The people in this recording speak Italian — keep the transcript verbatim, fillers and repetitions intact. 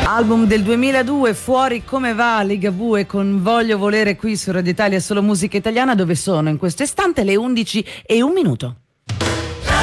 Album del duemiladue, Fuori come va, Ligabue con Voglio volere qui su Radio Italia Solo Musica Italiana, dove sono in questo istante le undici e un minuto.